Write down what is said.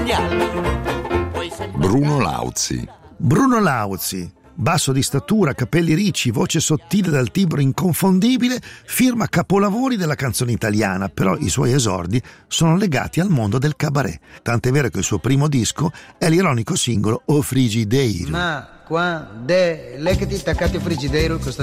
Bruno Lauzi. Bruno Lauzi, basso di statura, capelli ricci, voce sottile dal timbro inconfondibile, firma capolavori della canzone italiana, però i suoi esordi sono legati al mondo del cabaret. Tant'è vero che il suo primo disco è l'ironico singolo O Frigideiro. Ma quando è lei che ti attaccate il frigideiro?